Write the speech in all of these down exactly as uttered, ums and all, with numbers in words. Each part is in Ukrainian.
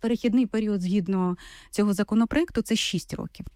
перехідний період згідно цього законопроекту – це шість років.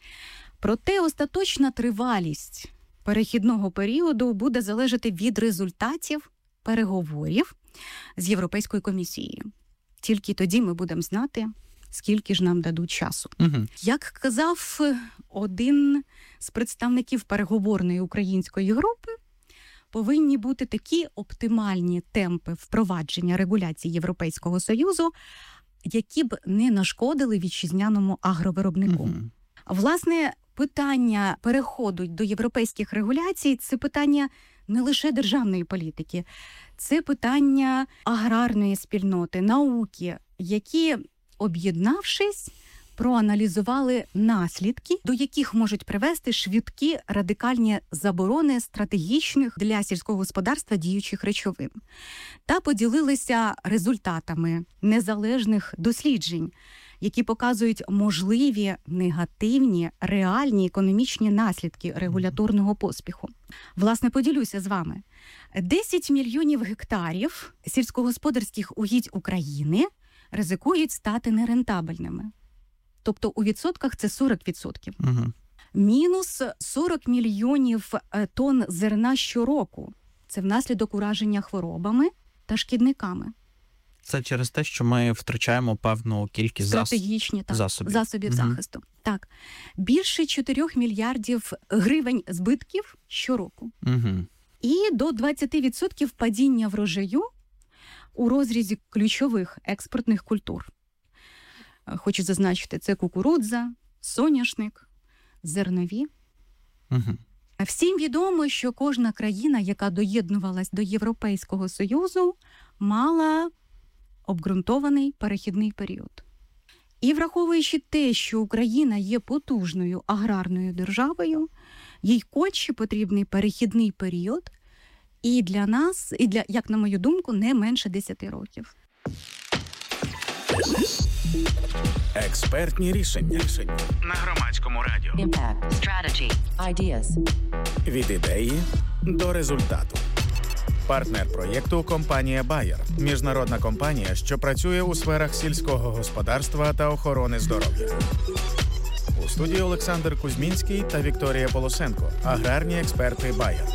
Проте остаточна тривалість перехідного періоду буде залежати від результатів переговорів з Європейською комісією. Тільки тоді ми будемо знати, скільки ж нам дадуть часу. Угу. Як казав один з представників переговорної української групи, повинні бути такі оптимальні темпи впровадження регуляцій Європейського Союзу, які б не нашкодили вітчизняному агровиробнику. Угу. Власне, питання переходу до європейських регуляцій – це питання не лише державної політики, це питання аграрної спільноти, науки, які, об'єднавшись, проаналізували наслідки, до яких можуть привести швидкі радикальні заборони стратегічних для сільського господарства діючих речовин, та поділилися результатами незалежних досліджень, які показують можливі негативні, реальні економічні наслідки регуляторного поспіху. Власне, поділюся з вами. десять мільйонів гектарів сільськогосподарських угідь України ризикують стати нерентабельними. Тобто у відсотках це сорок відсотків. Угу. Мінус сорок мільйонів тонн зерна щороку. Це внаслідок ураження хворобами та шкідниками. Це через те, що ми втрачаємо певну кількість стратегічні так, засобів, засобів угу. захисту. Так. Більше чотирьох мільярдів гривень збитків щороку. Угу. І до двадцять відсотків падіння врожаю у розрізі ключових експортних культур. Хочу зазначити, це кукурудза, соняшник, зернові. Угу. Всім відомо, що кожна країна, яка доєднувалась до Європейського Союзу, мала обґрунтований перехідний період. І враховуючи те, що Україна є потужною аграрною державою, їй конче потрібний перехідний період і для нас, і для, як на мою думку, не менше десять років. Експертні рішення. Рішення. На Громадському радіо. Impact. Strategy. Ideas. Від ідеї до результату. Партнер проєкту – компанія Bayer. Міжнародна компанія, що працює у сферах сільського господарства та охорони здоров'я. У студії Олександр Кузьмінський та Вікторія Полосенко. Аграрні експерти Bayer.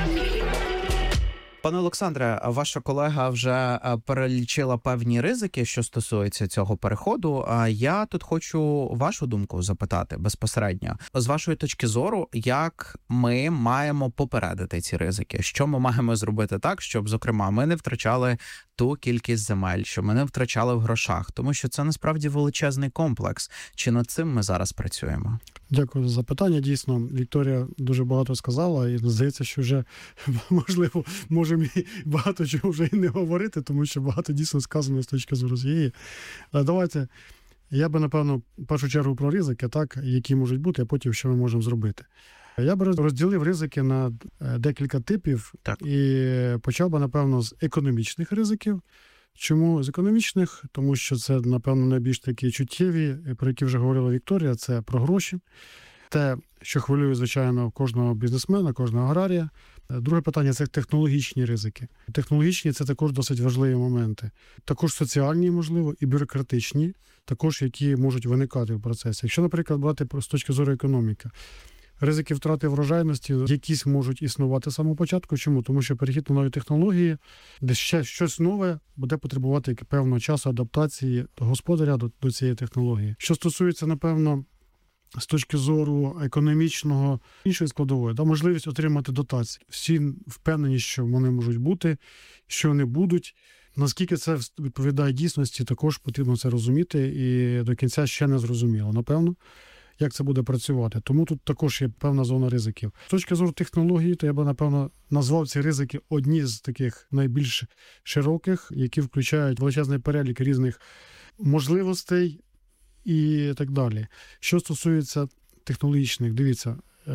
Пане Олександре, ваша колега вже перелічила певні ризики, що стосуються цього переходу. А я тут хочу вашу думку запитати безпосередньо. З вашої точки зору, як ми маємо попередити ці ризики? Що ми маємо зробити так, щоб, зокрема, ми не втрачали ту кількість земель, щоб ми не втрачали в грошах? Тому що це насправді величезний комплекс. Чи над цим ми зараз працюємо? Дякую за запитання. Дійсно, Вікторія дуже багато сказала, і здається, що вже, можливо, можемо і багато чого вже і не говорити, тому що багато дійсно сказано з точки зору цієї. Але давайте, я би, напевно, в першу чергу про ризики, так, які можуть бути, а потім що ми можемо зробити. Я би розділив ризики на декілька типів, так. І почав би, напевно, з економічних ризиків. Чому з економічних? Тому що це, напевно, найбільш такі чуттєві, про які вже говорила Вікторія, це про гроші. Те, що хвилює, звичайно, кожного бізнесмена, кожного аграрія. Друге питання – це технологічні ризики. Технологічні – це також досить важливі моменти. Також соціальні, можливо, і бюрократичні, також які можуть виникати в процесі. Якщо, наприклад, брати з точки зору економіки, ризики втрати врожайності якісь можуть існувати з самого початку. Чому? Тому що перехід на нові технології, де ще щось нове буде потребувати певного часу адаптації господаря до, до цієї технології. Що стосується, напевно, з точки зору економічного, іншої складової, да, можливість отримати дотації. Всі впевнені, що вони можуть бути, що вони будуть. Наскільки це відповідає дійсності, також потрібно це розуміти, і до кінця ще не зрозуміло, напевно, як це буде працювати. Тому тут також є певна зона ризиків. З точки зору технології, то я би, напевно, назвав ці ризики одні з таких найбільш широких, які включають величезний перелік різних можливостей і так далі. Що стосується технологічних, дивіться,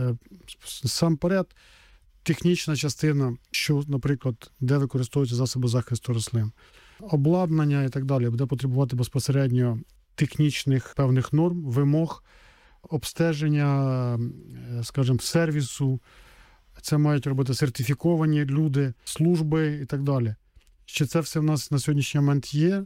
сам поряд, технічна частина, що, наприклад, де використовуються засоби захисту рослин, обладнання і так далі, буде потребувати безпосередньо технічних певних норм, вимог, обстеження, скажімо, сервісу. Це мають робити сертифіковані люди, служби і так далі. Чи це все в нас на сьогоднішній момент є?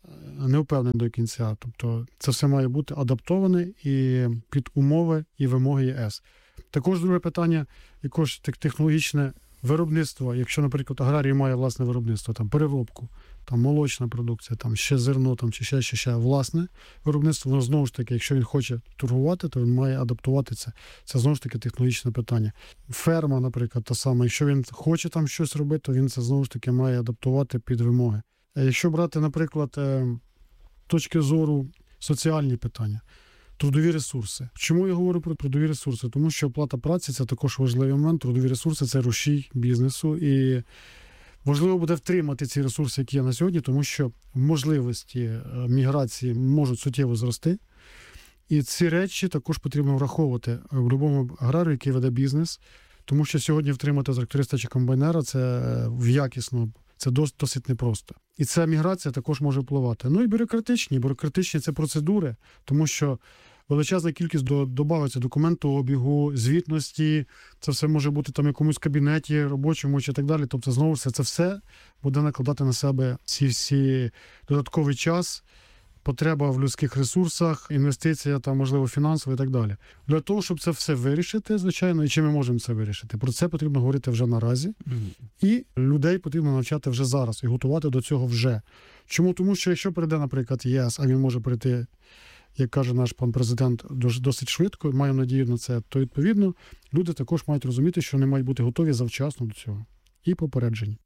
не впевнений до кінця. Тобто це все має бути адаптоване і під умови і вимоги ЄС. Також друге питання, якось технологічне виробництво. Якщо, наприклад, аграрій має власне виробництво, там переробку, там молочна продукція, там ще зерно, там чи ще, ще, ще власне виробництво, воно знову ж таки, якщо він хоче торгувати, то він має адаптувати це. Це знову ж таки технологічне питання. Ферма, наприклад, та сама, якщо він хоче там щось робити, то він це знову ж таки має адаптувати під вимоги. Якщо брати, наприклад, точки зору соціальні питання, трудові ресурси. Чому я говорю про трудові ресурси? Тому що оплата праці – це також важливий момент. Трудові ресурси – це рушій бізнесу. І важливо буде втримати ці ресурси, які є на сьогодні, тому що можливості міграції можуть суттєво зрости. І ці речі також потрібно враховувати в будь-якому аграрію, який веде бізнес. Тому що сьогодні втримати тракториста чи комбайнера – це в якісно, це досить, досить непросто. І ця міграція також може впливати. Ну і бюрократичні. Бюрократичні – це процедури, тому що величезна кількість додається документообігу, звітності, це все може бути там в якомусь кабінеті робочому чи так далі. Тобто, знову ж це все буде накладати на себе ці всі додатковий час, потреба в людських ресурсах, інвестиція, там, можливо, фінансова і так далі. Для того, щоб це все вирішити, звичайно, і чи ми можемо це вирішити? Про це потрібно говорити вже наразі. Mm-hmm. І людей потрібно навчати вже зараз і готувати до цього вже. Чому? Тому що якщо прийде, наприклад, ЄС, а він може прийти, як каже наш пан президент, досить швидко, маю надію на це, то, відповідно, люди також мають розуміти, що вони мають бути готові завчасно до цього. І попереджені.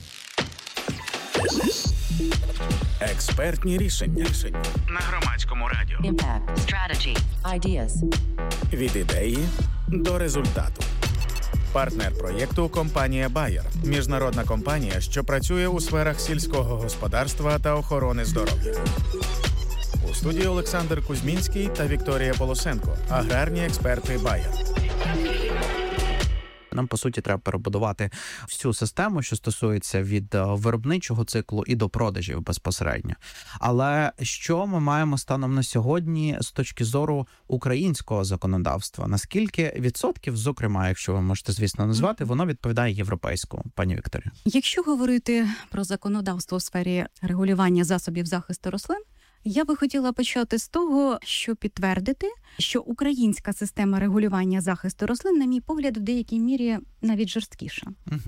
Експертні рішення. рішення на Громадському радіо. Impact. Strategy. Ideas. Від ідеї до результату. Партнер проєкту – компанія Bayer. Міжнародна компанія, що працює у сферах сільського господарства та охорони здоров'я. У студії Олександр Кузьмінський та Вікторія Полосенко. Аграрні експерти Bayer. Нам, по суті, треба перебудувати всю систему, що стосується від виробничого циклу і до продажів безпосередньо. Але що ми маємо станом на сьогодні з точки зору українського законодавства? Наскільки відсотків, зокрема, якщо ви можете, звісно, назвати, воно відповідає європейському, пані Вікторія? Якщо говорити про законодавство в сфері регулювання засобів захисту рослин, я би хотіла почати з того, що підтвердити, що українська система регулювання захисту рослин, на мій погляд, в деякій мірі навіть жорсткіша. Угу.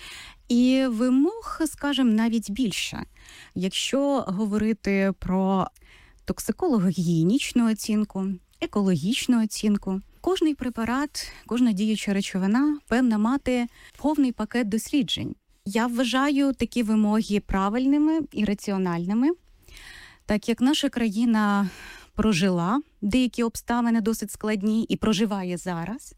І вимог, скажімо, навіть більше. Якщо говорити про токсиколого-гігієнічну оцінку, екологічну оцінку, кожний препарат, кожна діюча речовина повинна мати повний пакет досліджень. Я вважаю такі вимоги правильними і раціональними. Так як наша країна прожила деякі обставини досить складні і проживає зараз,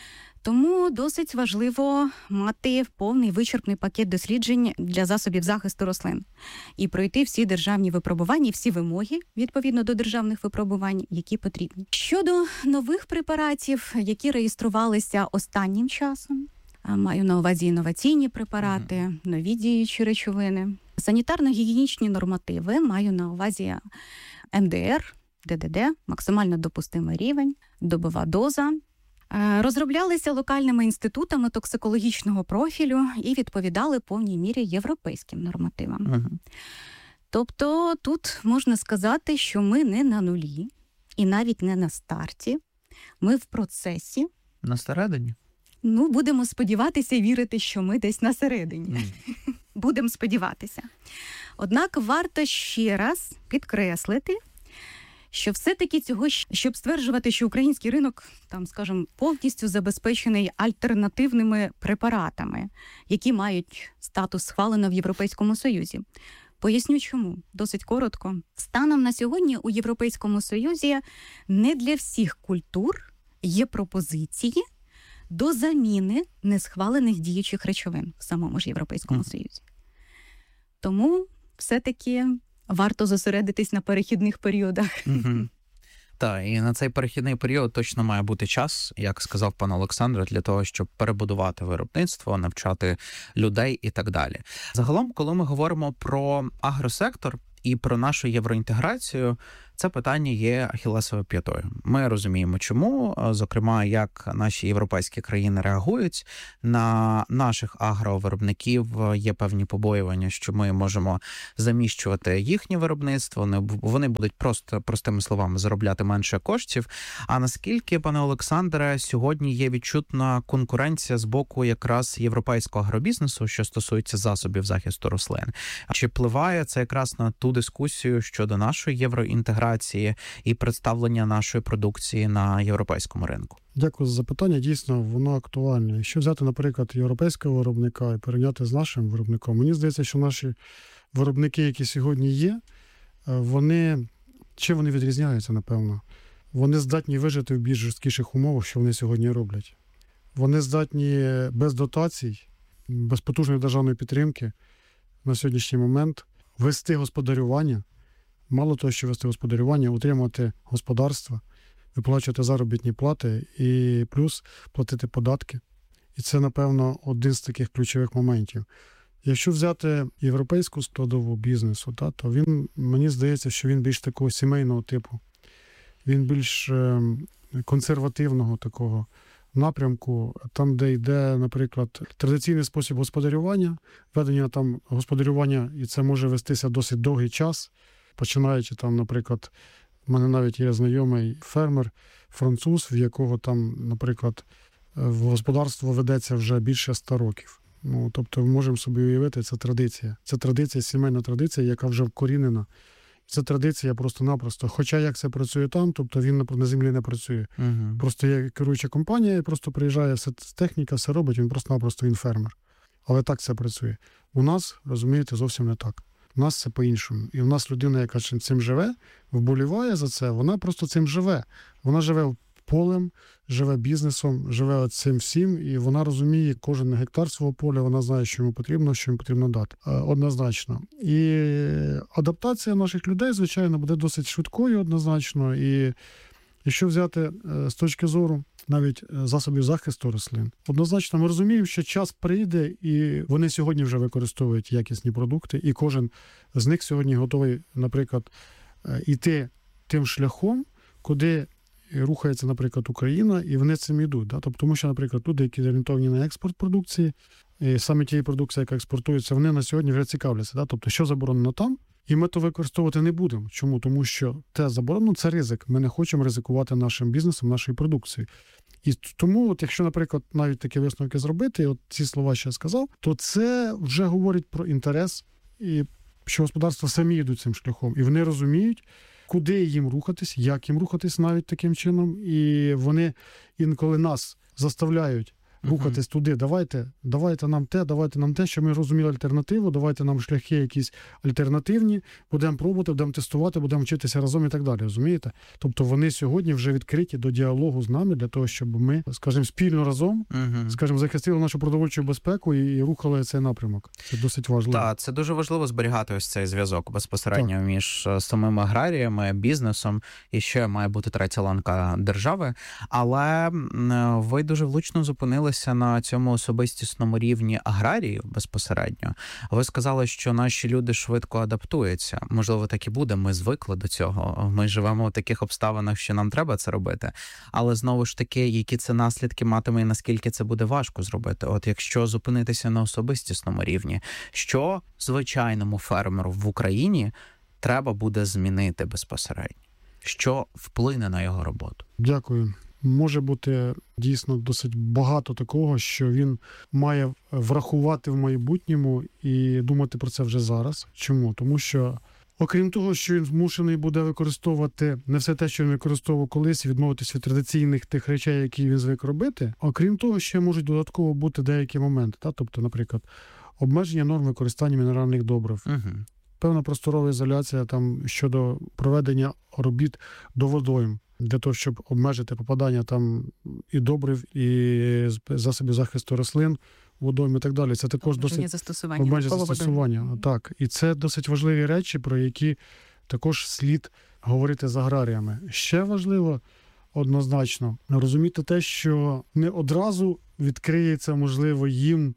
тому досить важливо мати повний вичерпний пакет досліджень для засобів захисту рослин і пройти всі державні випробування, всі вимоги відповідно до державних випробувань, які потрібні. Щодо нових препаратів, які реєструвалися останнім часом, маю на увазі інноваційні препарати, нові діючі речовини, санітарно-гігієнічні нормативи, маю на увазі ем де ер, де де де, максимально допустимий рівень, добова доза, розроблялися локальними інститутами токсикологічного профілю і відповідали в повній мірі європейським нормативам. Uh-huh. Тобто тут можна сказати, що ми не на нулі і навіть не на старті, ми в процесі. На середині? Ну, будемо сподіватися і вірити, що ми десь на середині. Mm. Будемо сподіватися. Однак варто ще раз підкреслити, що все-таки цього, щоб стверджувати, що український ринок, там, скажімо, повністю забезпечений альтернативними препаратами, які мають статус схвалено в Європейському Союзі. Поясню чому. Досить коротко. Станом на сьогодні у Європейському Союзі не для всіх культур є пропозиції до заміни несхвалених діючих речовин в самому ж Європейському mm. Союзі. Тому все-таки варто зосередитись на перехідних періодах. Mm-hmm. Так, і на цей перехідний період точно має бути час, як сказав пан Олександр, для того, щоб перебудувати виробництво, навчати людей і так далі. Загалом, коли ми говоримо про агросектор і про нашу євроінтеграцію, це питання є ахіллесовою п'ятою. Ми розуміємо, чому, зокрема, як наші європейські країни реагують на наших агровиробників. Є певні побоювання, що ми можемо заміщувати їхнє виробництво, вони, вони будуть просто, простими словами, заробляти менше коштів. А наскільки, пане Олександре, сьогодні є відчутна конкуренція з боку якраз європейського агробізнесу, що стосується засобів захисту рослин? Чи впливає це якраз на ту дискусію щодо нашої євроінтеграції і представлення нашої продукції на європейському ринку? Дякую за запитання. Дійсно, воно актуальне. Якщо взяти, наприклад, європейського виробника і порівняти з нашим виробником, мені здається, що наші виробники, які сьогодні є, вони, чи вони відрізняються, напевно? Вони здатні вижити в більш жорсткіших умовах, що вони сьогодні роблять. Вони здатні без дотацій, без потужної державної підтримки на сьогоднішній момент вести господарювання, мало того, що вести господарювання, утримувати господарство, виплачувати заробітні плати і плюс платити податки. І це, напевно, один з таких ключових моментів. Якщо взяти європейську складову бізнесу, та, то він, мені здається, що він більш такого сімейного типу. Він більш консервативного такого напрямку, там, де йде, наприклад, традиційний спосіб господарювання, ведення там господарювання, і це може вестися досить довгий час, починаючи там, наприклад, в мене навіть є знайомий фермер, француз, в якого там, наприклад, в господарство ведеться вже більше ста років. Ну, тобто, ми можемо собі уявити, це традиція. Це традиція, сімейна традиція, яка вже вкорінена. Це традиція просто-напросто. Хоча як це працює там, тобто він на землі не працює. Uh-huh. Просто є керуюча компанія, просто приїжджає, все техніка, все робить, він просто-напросто він фермер. Але так це працює. У нас, розумієте, зовсім не так. У нас це по-іншому. І у нас людина, яка цим живе, вболіває за це, вона просто цим живе. Вона живе полем, живе бізнесом, живе цим всім, і вона розуміє кожен гектар свого поля, вона знає, що йому потрібно, що йому потрібно дати. Однозначно. І адаптація наших людей, звичайно, буде досить швидкою, однозначно. І якщо взяти з точки зору навіть засобів захисту рослин, однозначно ми розуміємо, що час прийде, і вони сьогодні вже використовують якісні продукти, і кожен з них сьогодні готовий, наприклад, йти тим шляхом, куди рухається, наприклад, Україна, і вони цим йдуть. Да? Тобто, тому що, наприклад, люди, які орієнтовані на експорт продукції, і саме тієї продукції, яка експортується, вони на сьогодні вже цікавляться. Да? Тобто, що заборонено там, і ми то використовувати не будемо. Чому? Тому що те заборонено – це ризик. Ми не хочемо ризикувати нашим бізнесом, нашою продукцією. І тому, от, якщо, наприклад, навіть такі висновки зробити, і от ці слова, що я сказав, то це вже говорить про інтерес, і що господарства самі йдуть цим шляхом. І вони розуміють, куди їм рухатись, як їм рухатись навіть таким чином. І вони інколи нас заставляють рухатись uh-huh. туди. Давайте, давайте нам те, давайте нам те, що ми розуміли альтернативу, давайте нам шляхи якісь альтернативні, будемо пробувати, будемо тестувати, будемо вчитися разом і так далі, розумієте? Тобто вони сьогодні вже відкриті до діалогу з нами для того, щоб ми, скажімо, спільно разом, uh-huh. скажімо, захистили нашу продовольчу безпеку і, і рухали цей напрямок. Це досить важливо. Так, це дуже важливо зберігати ось цей зв'язок безпосередньо так. між самими аграріями, бізнесом, і ще має бути третя ланка держави. Але ви дуже влучно зупинили на цьому особистісному рівні аграріїв безпосередньо. Ви сказали, що наші люди швидко адаптуються. Можливо, так і буде. Ми звикли до цього. Ми живемо в таких обставинах, що нам треба це робити. Але знову ж таки, які це наслідки матиме і наскільки це буде важко зробити. От якщо зупинитися на особистісному рівні, що звичайному фермеру в Україні треба буде змінити безпосередньо? Що вплине на його роботу? Дякую. Може бути дійсно досить багато такого, що він має врахувати в майбутньому і думати про це вже зараз. Чому? Тому що, окрім того, що він змушений буде використовувати не все те, що він використовував колись, відмовитися від традиційних тих речей, які він звик робити, окрім того, ще можуть додатково бути деякі моменти. Та? Тобто, наприклад, обмеження норм використання мінеральних добрив. Угу. Певна просторова ізоляція там щодо проведення робіт до водойм, для того, щоб обмежити попадання там і добрив, і засобів захисту рослин, водойм і так далі. Це також обмеження досить застосування. обмеження застосування. Так. І це досить важливі речі, про які також слід говорити з аграріями. Ще важливо однозначно розуміти те, що не одразу відкриється, можливо, їм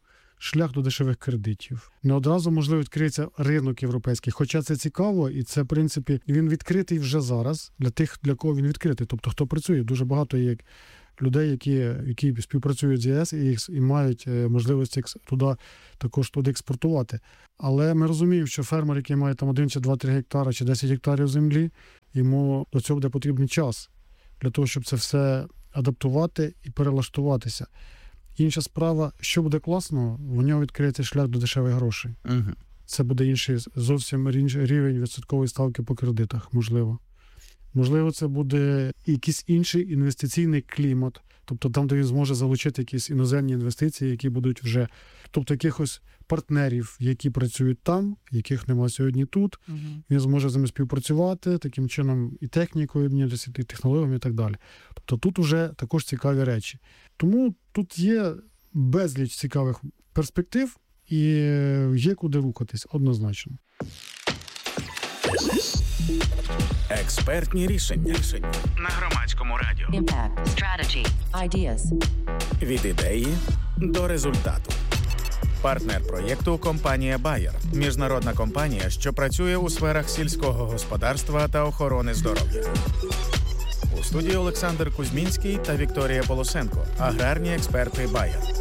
шлях до дешевих кредитів. Не одразу, можливо, відкриється ринок європейський. Хоча це цікаво, і це, в принципі, він відкритий вже зараз для тих, для кого він відкритий. Тобто, хто працює. Дуже багато є людей, які, які співпрацюють з ЄС і, і мають можливість туди, також туди експортувати. Але ми розуміємо, що фермер, який має там один чи два-три гектари, чи десять гектарів землі, йому до цього буде потрібний час для того, щоб це все адаптувати і перелаштуватися. Інша справа, що буде класно, в нього відкриється шлях до дешевих грошей. Угу. Це буде інший, зовсім рівень відсоткової ставки по кредитах, можливо. Можливо, це буде якийсь інший інвестиційний клімат, тобто там, де він зможе залучити якісь іноземні інвестиції, які будуть вже, тобто якихось партнерів, які працюють там, яких немає сьогодні тут. Угу. Він зможе з ними співпрацювати, таким чином і технікою, і технологіями, і так далі. Тобто тут вже також цікаві речі. Тому тут є безліч цікавих перспектив і є куди рухатись, однозначно. Експертні рішення. рішення на Громадському радіо. Impact. Strategy. Ideas. Від ідеї до результату. Партнер проєкту – компанія Bayer. Міжнародна компанія, що працює у сферах сільського господарства та охорони здоров'я. У студії Олександр Кузьмінський та Вікторія Полосенко. Аграрні експерти Bayer.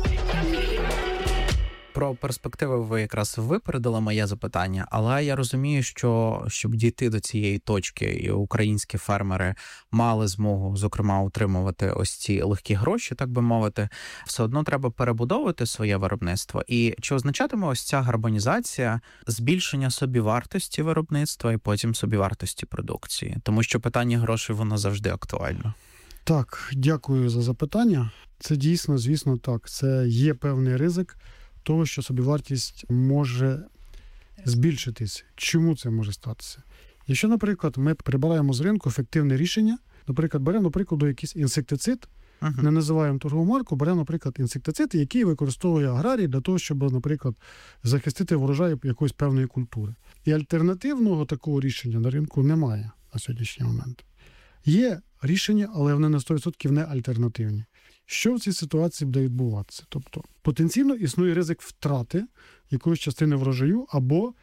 Про перспективи ви якраз випередили моє запитання, але я розумію, що щоб дійти до цієї точки, і українські фермери мали змогу, зокрема, утримувати ось ці легкі гроші, так би мовити, все одно треба перебудовувати своє виробництво. І чи означатиме ось ця гармонізація збільшення собівартості виробництва і потім собівартості продукції? Тому що питання грошей, воно завжди актуально. Так, дякую за запитання. Це дійсно, звісно, так. Це є певний ризик того, що собівартість може збільшитись. Чому це може статися? Якщо, наприклад, ми прибираємо з ринку ефективне рішення, наприклад, беремо, наприклад, якийсь інсектицид, uh-huh. не називаємо торгову марку, беремо, наприклад, інсектицид, який використовує аграрій для того, щоб, наприклад, захистити врожай якоїсь певної культури. І альтернативного такого рішення на ринку немає на сьогоднішній момент. Є рішення, але вони на сто відсотків не альтернативні. Що в цій ситуації буде відбуватися? Тобто потенційно існує ризик втрати якоїсь частини врожаю або,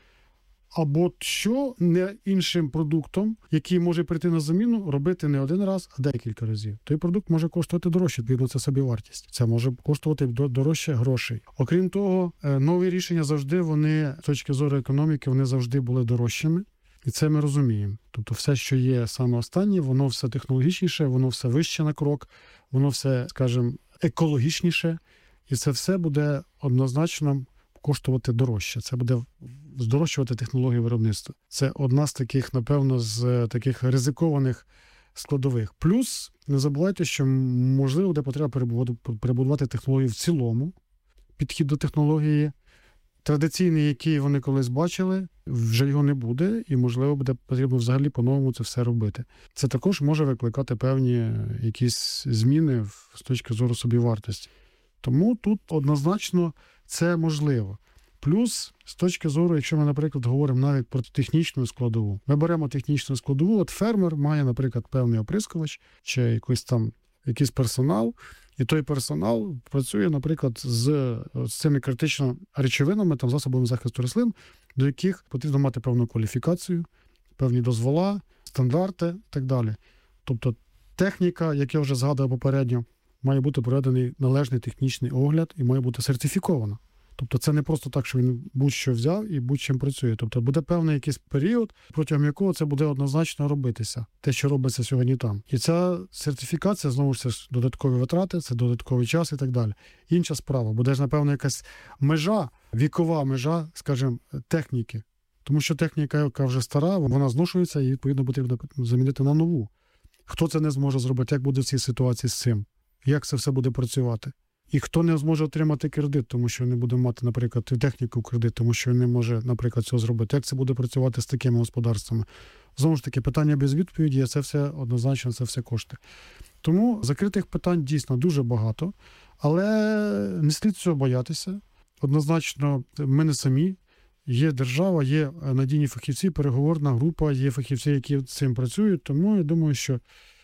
або що не іншим продуктом, який може прийти на заміну, робити не один раз, а декілька разів. Той продукт може коштувати дорожче, відповідно, це собівартість. Це може коштувати дорожче грошей. Окрім того, нові рішення завжди, вони, з точки зору економіки, вони завжди були дорожчими. І це ми розуміємо. Тобто все, що є саме останнє, воно все технологічніше, воно все вище на крок, воно все, скажімо, екологічніше. І це все буде однозначно коштувати дорожче. Це буде здорожчувати технології виробництва. Це одна з таких, напевно, з таких ризикованих складових. Плюс, не забувайте, що, можливо, буде потреба перебудувати технології в цілому, підхід до технології. Традиційний, який вони колись бачили, вже його не буде, і, можливо, буде потрібно взагалі по-новому це все робити. Це також може викликати певні якісь зміни з точки зору собівартості. Тому тут однозначно це можливо. Плюс, з точки зору, якщо ми, наприклад, говоримо навіть про технічну складову. Ми беремо технічну складову, от фермер має, наприклад, певний оприскувач чи якийсь там якийсь персонал, і той персонал працює, наприклад, з, з цими критичними речовинами, там, засобами захисту рослин, до яких потрібно мати певну кваліфікацію, певні дозвола, стандарти і так далі. Тобто техніка, як я вже згадував попередньо, має бути проведений належний технічний огляд і має бути сертифікована. Тобто це не просто так, що він будь-що взяв і будь-чим працює. Тобто буде певний якийсь період, протягом якого це буде однозначно робитися, те, що робиться сьогодні там. І ця сертифікація, знову ж, це ж додаткові витрати, це додатковий час і так далі. Інша справа, буде ж, напевно, якась межа, вікова межа, скажімо, техніки. Тому що техніка, яка вже стара, вона зношується і, відповідно, потрібно замінити на нову. Хто це не зможе зробити, як буде в цій ситуації з цим? Як це все буде працювати? І хто не зможе отримати кредит, тому що не буде мати, наприклад, техніку кредит, тому що він не може, наприклад, цього зробити. Як це буде працювати з такими господарствами? Знову ж таки, питання без відповіді, а це все однозначно, це все кошти. Тому закритих питань дійсно дуже багато, але не слід цього боятися. Однозначно, ми не самі. Є держава, є надійні фахівці, переговорна група, є фахівці, які з цим працюють. Тому я думаю, що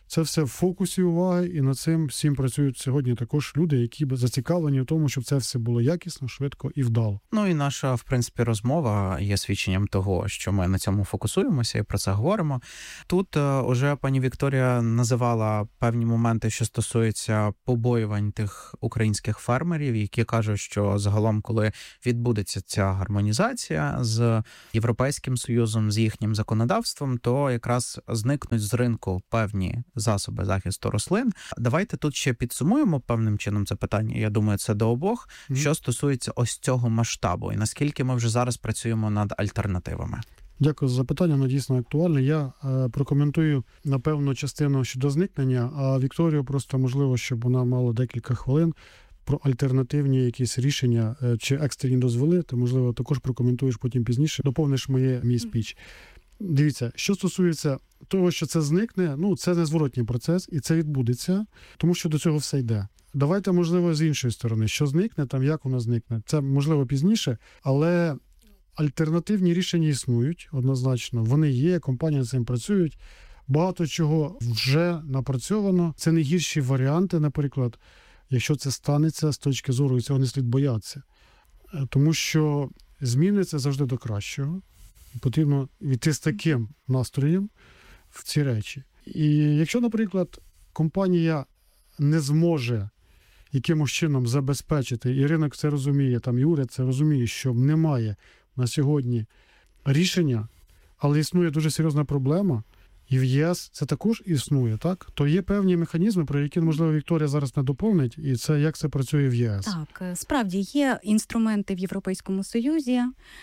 Це все в фокусі уваги, і над цим всім працюють сьогодні також люди, які зацікавлені в тому, щоб це все було якісно, швидко і вдало. Ну і наша, в принципі, розмова є свідченням того, що ми на цьому фокусуємося і про це говоримо. Тут е, уже пані Вікторія називала певні моменти, що стосуються побоювань тих українських фермерів, які кажуть, що загалом, коли відбудеться ця гармонізація з Європейським Союзом, з їхнім законодавством, то якраз зникнуть з ринку певні засоби захисту рослин. Давайте тут ще підсумуємо певним чином це питання. Я думаю, це до обох, mm-hmm. що стосується ось цього масштабу і наскільки ми вже зараз працюємо над альтернативами. Дякую за запитання, воно дійсно актуальне. Я е, прокоментую, напевно, частину щодо зникнення, а Вікторію просто, можливо, щоб вона мала декілька хвилин про альтернативні якісь рішення е, чи екстрені дозволи, ти, можливо, також прокоментуєш потім пізніше, доповниш моє, мій спіч. Дивіться, що стосується того, що це зникне, ну, це незворотній процес, і це відбудеться, тому що до цього все йде. Давайте, можливо, з іншої сторони, що зникне, там, як воно зникне. Це, можливо, пізніше, але альтернативні рішення існують, однозначно. Вони є, компанії над цим працюють. Багато чого вже напрацьовано. Це не гірші варіанти, наприклад, якщо це станеться з точки зору, і цього не слід боятися. Тому що зміни – це завжди до кращого. Потрібно йти з таким настроєм в ці речі. І якщо, наприклад, компанія не зможе якимось чином забезпечити, і ринок це розуміє, там і уряд це розуміє, що немає на сьогодні рішення, але існує дуже серйозна проблема, і в ЄС це також існує, так? То є певні механізми, про які, можливо, Вікторія зараз не доповнить, і це як це працює в ЄС. Так, справді є інструменти в Європейському Союзі,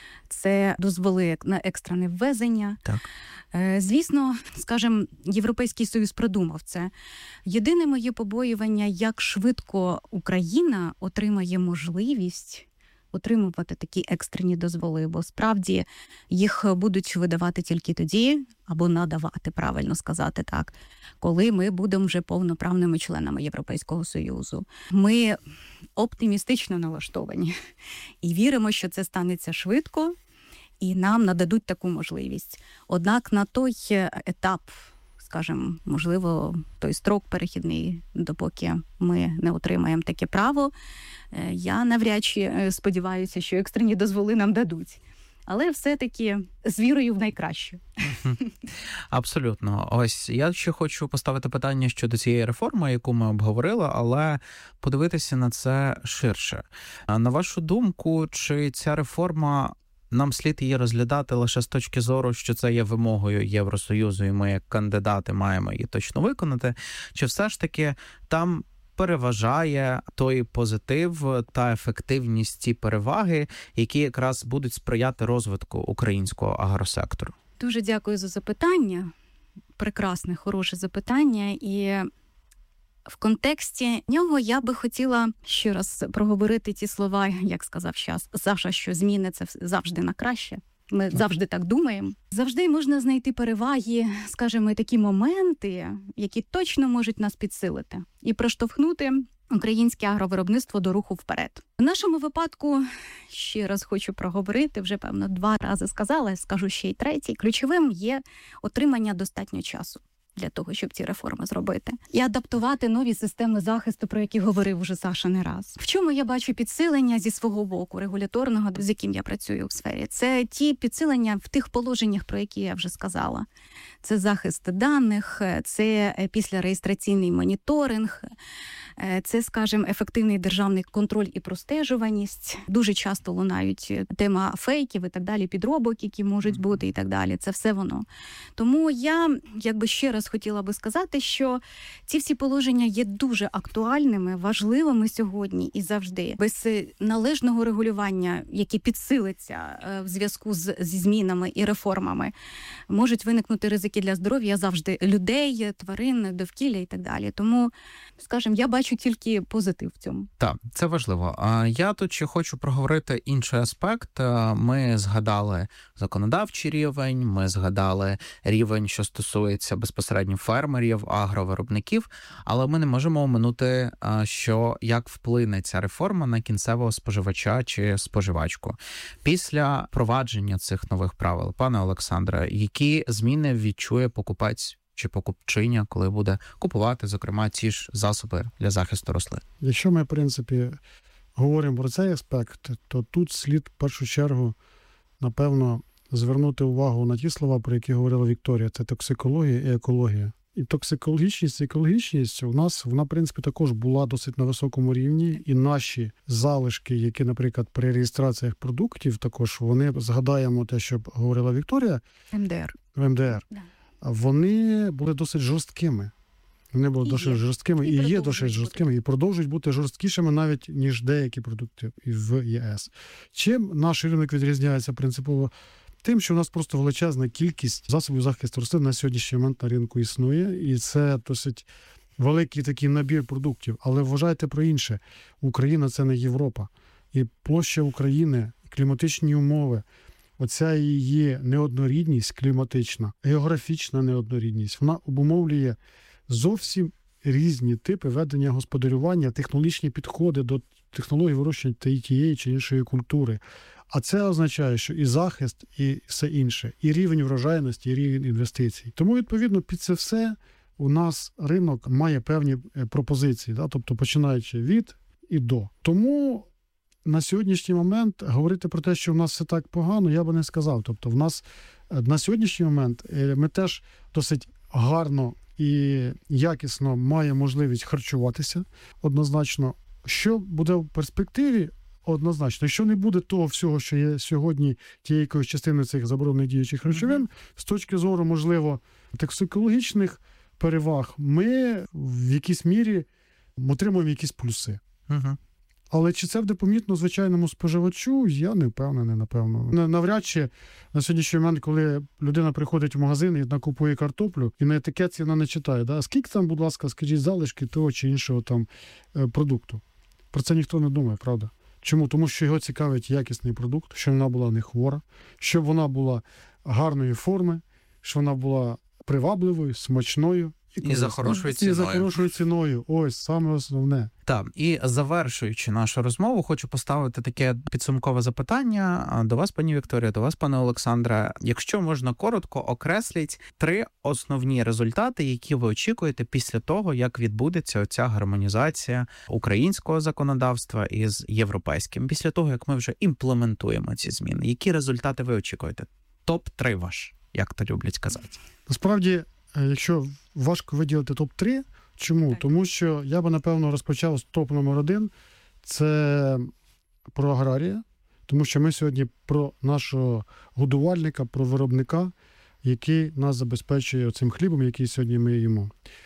це дозволи на екстрене ввезення. Так. Звісно, скажімо, Європейський Союз продумав це. Єдине моє побоювання, як швидко Україна отримає можливість отримувати такі екстрені дозволи, бо справді їх будуть видавати тільки тоді, або надавати, правильно сказати так, коли ми будемо вже повноправними членами Європейського Союзу. Ми оптимістично налаштовані і віримо, що це станеться швидко, і нам нададуть таку можливість. Однак на той етап, скажімо, можливо, той строк перехідний, допоки ми не отримаємо таке право, я навряд чи сподіваюся, що екстрені дозволи нам дадуть. Але все-таки з вірою в найкраще. Абсолютно. Ось я ще хочу поставити питання щодо цієї реформи, яку ми обговорили, але подивитися на це ширше. На вашу думку, чи ця реформа, нам слід її розглядати лише з точки зору, що це є вимогою Євросоюзу, і ми як кандидати маємо її точно виконати, чи все ж таки там переважає той позитив та ефективність, ті переваги, які якраз будуть сприяти розвитку українського агросектору? Дуже дякую за запитання. Прекрасне, хороше запитання. І в контексті нього я би хотіла ще раз проговорити ті слова, як сказав щас, Саша, що зміни – це завжди на краще. Ми завжди так думаємо. Завжди можна знайти переваги, скажімо, такі моменти, які точно можуть нас підсилити і проштовхнути українське агровиробництво до руху вперед. В нашому випадку, ще раз хочу проговорити, вже, певно, два рази сказала, скажу ще й третій, ключовим є отримання достатньо часу для того, щоб ці реформи зробити. І адаптувати нові системи захисту, про які говорив уже Саша не раз. В чому я бачу підсилення зі свого боку, регуляторного, з яким я працюю в сфері? Це ті підсилення в тих положеннях, про які я вже сказала. Це захист даних, це післяреєстраційний моніторинг, це, скажімо, ефективний державний контроль і простежуваність. Дуже часто лунають тема фейків і так далі, підробок, які можуть бути і так далі. Це все воно. Тому я, якби ще раз хотіла би сказати, що ці всі положення є дуже актуальними, важливими сьогодні і завжди. Без належного регулювання, яке підсилиться в зв'язку з, зі змінами і реформами, можуть виникнути ризики для здоров'я завжди людей, тварин, довкілля і так далі. Тому, скажімо, я бачу тільки позитив в цьому. Так, це важливо. А я тут ще хочу проговорити інший аспект. Ми згадали законодавчий рівень, ми згадали рівень, що стосується безпосередньо фермерів, агровиробників, але ми не можемо оминути, що як вплине ця реформа на кінцевого споживача чи споживачку. Після впровадження цих нових правил, пане Олександре, які зміни відчує покупець чи покупчиня, коли буде купувати, зокрема, ці ж засоби для захисту рослин? Якщо ми, в принципі, говоримо про цей аспект, то тут слід в першу чергу, напевно, звернути увагу на ті слова, про які говорила Вікторія. Це токсикологія і екологія. І токсикологічність, і екологічність у нас, вона, в принципі, також була досить на високому рівні. І наші залишки, які, наприклад, при реєстраціях продуктів, також вони, згадаємо те, що говорила Вікторія, ем де ер. в ем де ер, Да. вони були досить жорсткими. Вони були І досить є. жорсткими, І і, є продовжують досить бути. жорсткими, і продовжують бути жорсткішими навіть, ніж деякі продукти в ЄС. Чим наш ринок відрізняється принципово? Тим, що у нас просто величезна кількість засобів захисту рослин на сьогоднішній момент на ринку існує, і це досить великий такий набір продуктів. Але вважайте про інше. Україна – це не Європа. І площа України, кліматичні умови, оця її неоднорідність кліматична, географічна неоднорідність, вона обумовлює зовсім різні типи ведення господарювання, технологічні підходи до технологій вирощення тієї чи іншої культури. А це означає, що і захист, і все інше, і рівень врожайності, і рівень інвестицій. Тому, відповідно, під це все у нас ринок має певні пропозиції, да? Тобто починаючи від і до. Тому на сьогоднішній момент говорити про те, що в нас все так погано, я би не сказав. Тобто в нас на сьогоднішній момент ми теж досить гарно і якісно маємо можливість харчуватися однозначно. Що буде в перспективі? Однозначно. Якщо не буде того всього, що є сьогодні, тієї якоїсь частини цих заборонених діючих речовин, mm-hmm. з точки зору, можливо, токсикологічних переваг, ми в якійсь мірі отримуємо якісь плюси. Mm-hmm. Але чи це буде помітно звичайному споживачу, я не впевнений, напевно. Навряд чи на сьогоднішній момент, коли людина приходить в магазин і накупує картоплю, і на етикетці вона не читає, да? Скільки там, будь ласка, скажіть, залишки того чи іншого там продукту. Про це ніхто не думає, правда? Чому? Тому що його цікавить якісний продукт, щоб вона була не хвора, щоб вона була гарної форми, щоб вона була привабливою, смачною. І, і за хорошою ціною. І за хорошою ціною. Ось, саме основне. Так, і завершуючи нашу розмову, хочу поставити таке підсумкове запитання до вас, пані Вікторія, до вас, пане Олександре. Якщо можна коротко, окресліть три основні результати, які ви очікуєте після того, як відбудеться оця гармонізація українського законодавства із європейським, після того, як ми вже імплементуємо ці зміни. Які результати ви очікуєте? топ три ваш, як то люблять казати. Насправді, якщо важко виділити топ три, чому? Так. Тому що я би, напевно, розпочав з топ номер один. Це про аграрія. Тому що ми сьогодні про нашого годувальника, про виробника, який нас забезпечує цим хлібом, який сьогодні ми їмо.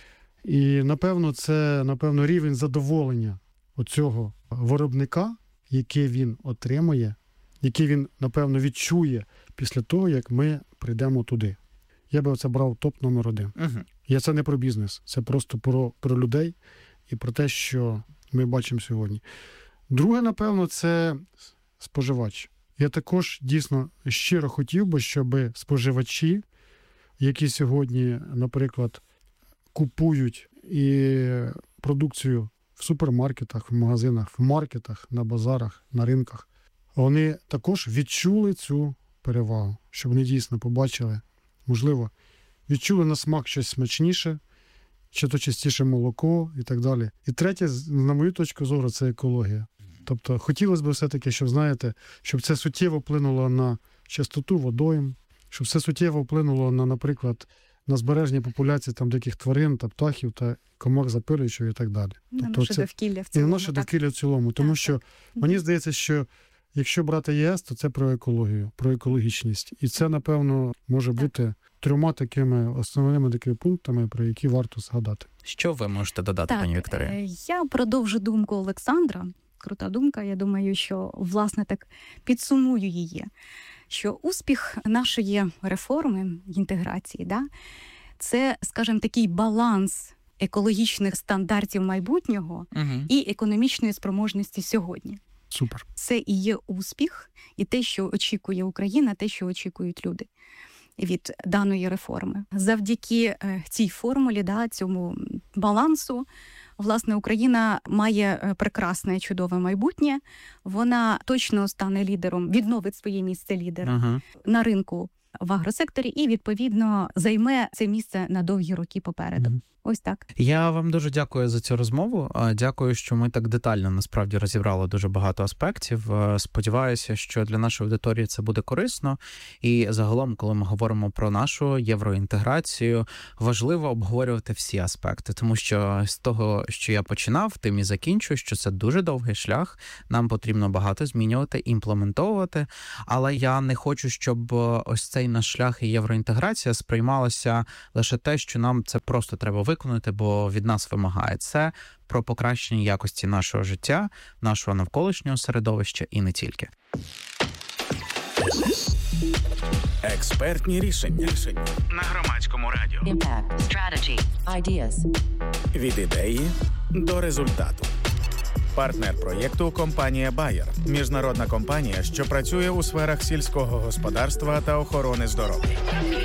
І, напевно, це, напевно, рівень задоволення оцього виробника, який він отримує, який він, напевно, відчує після того, як ми прийдемо туди. Я би оце брав топ номер один. Угу. Я це не про бізнес, це просто про, про людей і про те, що ми бачимо сьогодні. Друге, напевно, це споживач. Я також дійсно щиро хотів би, щоб споживачі, які сьогодні, наприклад, купують і продукцію в супермаркетах, в магазинах, в маркетах, на базарах, на ринках, вони також відчули цю перевагу, щоб вони дійсно побачили, можливо, відчули на смак щось смачніше, чи то чистіше молоко і так далі. І третє, на мою точку зору, це екологія. Тобто хотілося б все-таки, щоб, знаєте, щоб це суттєво вплинуло на чистоту водойм, щоб це суттєво вплинуло на, наприклад, на збереження популяції там диких тварин та птахів та комах запилювачів і так далі. На Тобто наше це... довкілля в І цілому. на наше так. довкілля в цілому. Тому Так, що так. мені здається, що якщо брати ЄС, то це про екологію, про екологічність. І це, напевно, може Так. бути трьома такими основними такими пунктами, про які варто згадати. Що ви можете додати, Так, пані Вікторія? е, я продовжу думку Олександра. Крута думка, я думаю, що, власне, так підсумую її, що успіх нашої реформи, інтеграції, да, це, скажімо, такий баланс екологічних стандартів майбутнього Угу. і економічної спроможності сьогодні. Супер. Це і є успіх, і те, що очікує Україна, те, що очікують люди від даної реформи. Завдяки е, цій формулі, да, цьому балансу, власне, Україна має прекрасне, чудове майбутнє. Вона точно стане лідером, відновить своє місце лідера Угу. на ринку в агросекторі і, відповідно, займе це місце на довгі роки попереду. Mm-hmm. Ось так. Я вам дуже дякую за цю розмову. Дякую, що ми так детально, насправді, розібрали дуже багато аспектів. Сподіваюся, що для нашої аудиторії це буде корисно. І загалом, коли ми говоримо про нашу євроінтеграцію, важливо обговорювати всі аспекти. Тому що з того, що я починав, тим і закінчу, що це дуже довгий шлях. Нам потрібно багато змінювати, імплементовувати. Але я не хочу, щоб ось цей наш шлях і євроінтеграція сприймалася лише те, що нам це просто треба виконати. Виконати, бо від нас вимагає це про покращення якості нашого життя, нашого навколишнього середовища і не тільки. Експертні рішення. рішення на Громадському радіо. Impact. Strategy. Ideas. Від ідеї до результату. Партнер проєкту – компанія Bayer. Міжнародна компанія, що працює у сферах сільського господарства та охорони здоров'я.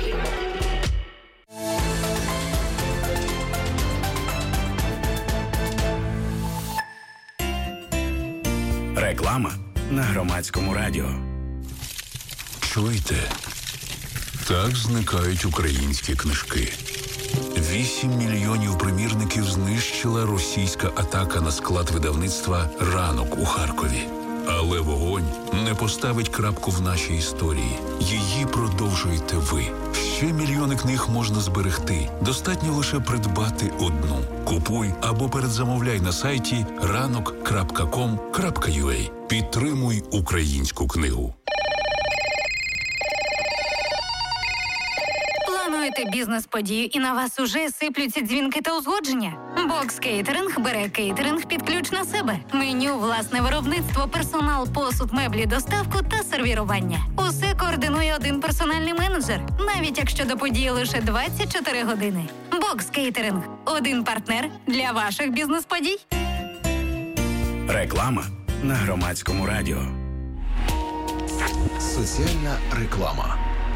Реклама на Громадському радіо. Чуєте? Так зникають українські книжки. Вісім мільйонів примірників знищила російська атака на склад видавництва «Ранок» у Харкові. Але вогонь не поставить крапку в нашій історії. Її продовжуєте ви. Ще мільйони книг можна зберегти. Достатньо лише придбати одну. Купуй або передзамовляй на сайті ранок крапка ком крапка ю а. Підтримуй українську книгу. Плануєте бізнес-подію і на вас уже сиплються дзвінки та узгодження? Бокс Кейтеринг бере кейтеринг під ключ на себе. Меню, власне виробництво, персонал, посуд, меблі, доставку та сервірування. Усе координує один персональний менеджер, навіть якщо до події лише двадцять чотири години. Бокс Кейтеринг – один партнер для ваших бізнес-подій. Реклама на Громадському радіо. Соціальна реклама.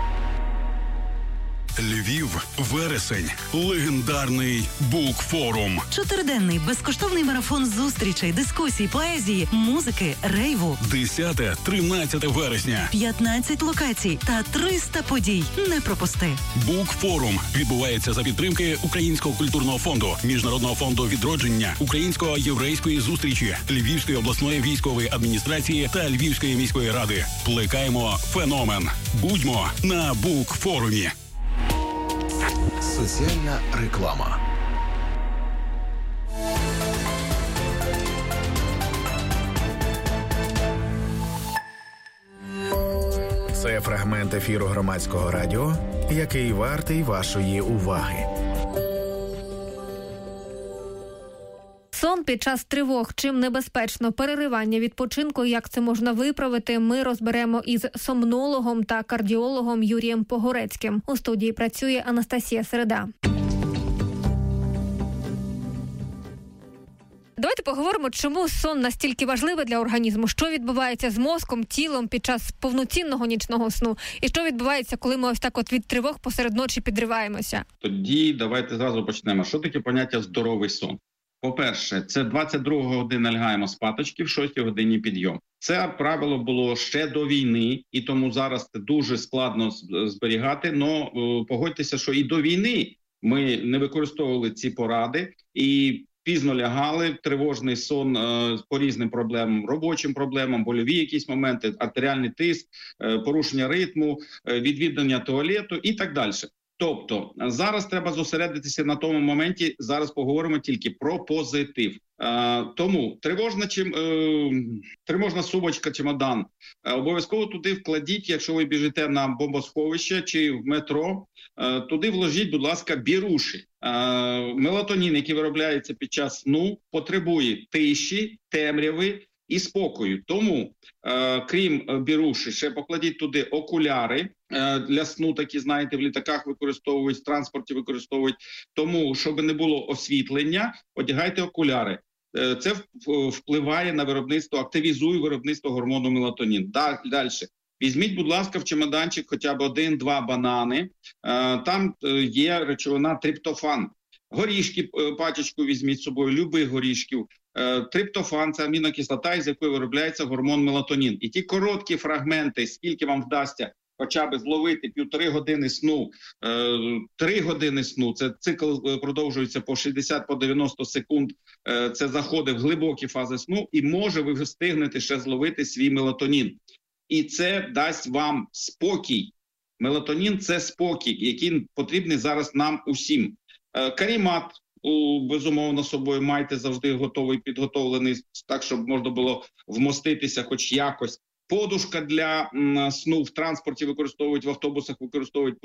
Львів, вересень, легендарний Букфорум. Чотириденний безкоштовний марафон зустрічей, дискусій, поезії, музики, рейву. десяте-тринадцяте вересня. п'ятнадцять локацій та триста подій. Не пропусти. Букфорум відбувається за підтримки Українського культурного фонду, Міжнародного фонду відродження, Української єврейської зустрічі, Львівської обласної військової адміністрації та Львівської міської ради. Плекаємо феномен. Будьмо на Букфорумі. Соціальна реклама. Це фрагмент ефіру Громадського радіо, який вартий вашої уваги. Сон під час тривог. Чим небезпечно переривання відпочинку, як це можна виправити, ми розберемо із сомнологом та кардіологом Юрієм Погорецьким. У студії працює Анастасія Середа. Давайте поговоримо, чому сон настільки важливий для організму, що відбувається з мозком, тілом під час повноцінного нічного сну, і що відбувається, коли ми ось так от від тривог посеред ночі підриваємося. Тоді давайте зразу почнемо. Що таке поняття здоровий сон? По-перше, це двадцять друга година лягаємо спаточки, в шостій годині підйом. Це правило було ще до війни, і тому зараз це дуже складно зберігати. Но погодьтеся, що і до війни ми не використовували ці поради і пізно лягали, тривожний сон е, по різним проблемам, робочим проблемам, больові якісь моменти, артеріальний тиск, е, порушення ритму, е, відвідування туалету і так далі. Тобто зараз треба зосередитися на тому моменті, зараз поговоримо тільки про позитив. Е, тому тривожна, чим, е, тривожна сумочка, чемодан, е, обов'язково туди вкладіть, якщо ви біжите на бомбосховище чи в метро, е, туди вложіть, будь ласка, біруші. Е, мелатонін, який виробляється під час сну, потребує тиші, темряви і спокою. Тому, е, крім біруші, ще покладіть туди окуляри е, для сну, такі, знаєте, в літаках використовують, в транспорті використовують. Тому, щоб не було освітлення, одягайте окуляри. Е, це впливає на виробництво, активізує виробництво гормону мелатонін. Далі. Візьміть, будь ласка, в чемоданчик хоча б один-два банани. Е, там є речовина триптофан. Горішки, пачечку візьміть з собою, любих горішків. Триптофан – це амінокислота, із якої виробляється гормон мелатонін. І ті короткі фрагменти, скільки вам вдасться хоча б зловити півтори години сну, три години сну, це цикл продовжується по шістдесят, по дев'яносто секунд, це заходи в глибокі фази сну, і може ви встигнете ще зловити свій мелатонін. І це дасть вам спокій. Мелатонін – це спокій, який потрібний зараз нам усім. Карімат, безумовно, собою майте завжди готовий, підготовлений, так, щоб можна було вмоститися хоч якось. Подушка для м, сну в транспорті використовують, в автобусах використовують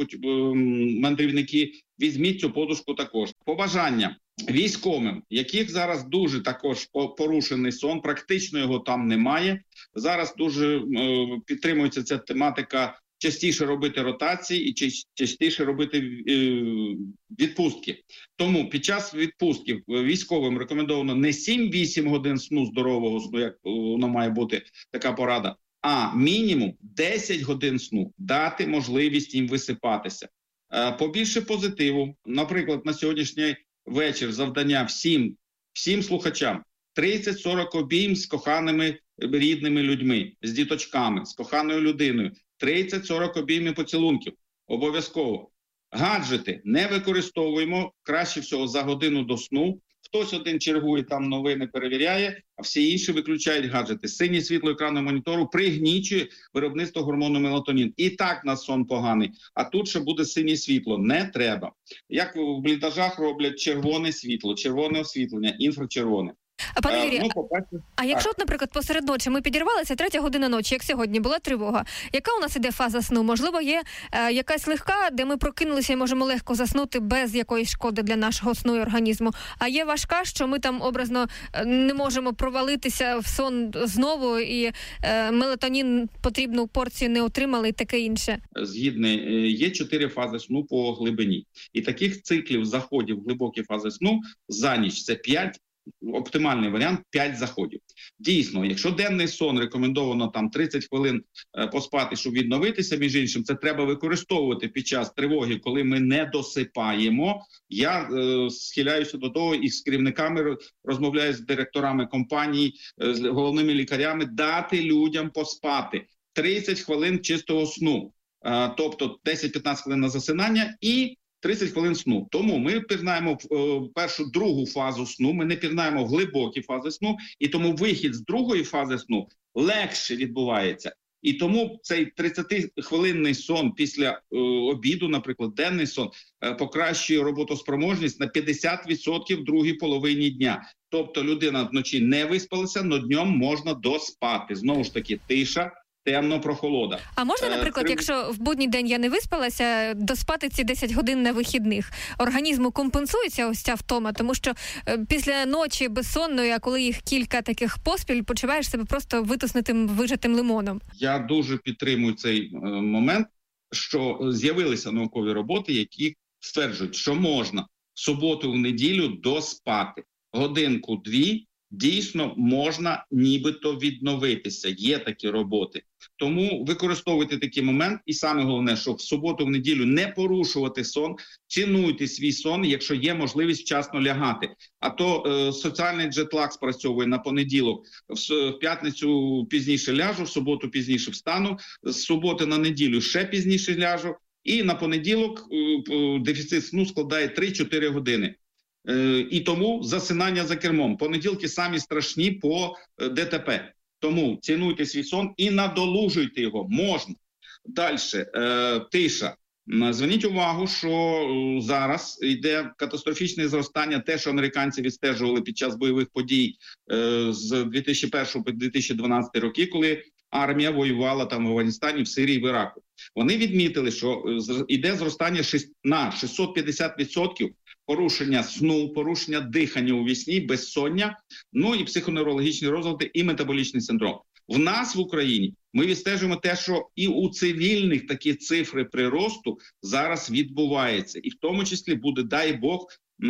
м, мандрівники. Візьміть цю подушку також. Побажання військовим, яких зараз дуже також порушений сон, практично його там немає. Зараз дуже е, підтримується ця тематика частіше робити ротації і частіше робити е, відпустки. Тому під час відпустки військовим рекомендовано не сім-вісім годин сну, здорового сну, як воно має бути така порада, а мінімум десять годин сну, дати можливість їм висипатися. Е, побільше позитиву. Наприклад, на сьогоднішній вечір завдання всім, всім слухачам тридцять-сорок обійм з коханими рідними людьми, з діточками, з коханою людиною. тридцять-сорок обіймів поцілунків. Обов'язково. Гаджети не використовуємо, краще всього за годину до сну. Хтось один чергує, там новини перевіряє, а всі інші виключають гаджети. Синє світло екрану монітору пригнічує виробництво гормону мелатонін. І так на сон поганий. А тут ще буде синє світло. Не треба. Як в бліндажах роблять червоне світло, червоне освітлення, інфрачервоне. А пане Юрію, ну, а якщо, от, наприклад, посеред ночі ми підірвалися, третя година ночі, як сьогодні, була тривога, яка у нас іде фаза сну? Можливо, є е, якась легка, де ми прокинулися і можемо легко заснути без якоїсь шкоди для нашого сну і організму, а є важка, що ми там образно не можемо провалитися в сон знову і е, мелатонін потрібну порцію не отримали і таке інше? Згідно, є чотири фази сну по глибині. І таких циклів заходів в глибокі фази сну за ніч – це п'ять. Оптимальний варіант – п'ять заходів. Дійсно, якщо денний сон рекомендовано там тридцять хвилин е, поспати, щоб відновитися, між іншим, це треба використовувати під час тривоги, коли ми не досипаємо. Я е, схиляюся до того і з керівниками розмовляю з директорами компаній, е, з головними лікарями, дати людям поспати. тридцять хвилин чистого сну, е, тобто десять-п'ятнадцять хвилин на засинання і тридцять хвилин сну. Тому ми пірнаємо в е, першу, другу фазу сну, ми не пірнаємо в глибокі фази сну, і тому вихід з другої фази сну легше відбувається. І тому цей тридцятихвилинний сон після е, обіду, наприклад, денний сон, е, покращує роботоспроможність на п'ятдесят відсотків в другій половині дня. Тобто людина вночі не виспалася, але днем можна доспати. Знову ж таки, тиша, темно, прохолода. А можна, наприклад, Три... якщо в будній день я не виспалася, доспати ці десять годин на вихідних? Організму компенсується ось ця втома? Тому що е, після ночі безсонної, а коли їх кілька таких поспіль, почуваєш себе просто витиснутим, вижатим лимоном. Я дуже підтримую цей е, момент, що з'явилися наукові роботи, які стверджують, що можна в суботу, в неділю доспати. Годинку-дві дійсно можна нібито відновитися. Є такі роботи. Тому використовуйте такий момент. І саме головне, що в суботу, в неділю не порушувати сон, цінуйте свій сон, якщо є можливість вчасно лягати. А то е, соціальний джетлаг спрацьовує на понеділок. В, в п'ятницю пізніше ляжу, в суботу пізніше встану, з суботи на неділю ще пізніше ляжу. І на понеділок е, е, дефіцит сну складає три-чотири години. І тому засинання за кермом. Понеділки самі страшні по ДТП. Тому цінуйте свій сон і надолужуйте його. Можна. Далі. Е, тиша. Зверніть увагу, що зараз йде катастрофічне зростання, те, що американці відстежували під час бойових подій е, з дві тисячі першого по дві тисячі дванадцятий роки, коли армія воювала там в Афганістані, в Сирії, в Іраку. Вони відмітили, що йде зростання на шістсот п'ятдесят відсотків порушення сну, порушення дихання у вісні, безсоння, ну і психоневрологічні розлади, і метаболічний синдром. В нас в Україні ми відстежуємо те, що і у цивільних такі цифри приросту зараз відбуваються. І в тому числі буде, дай Бог,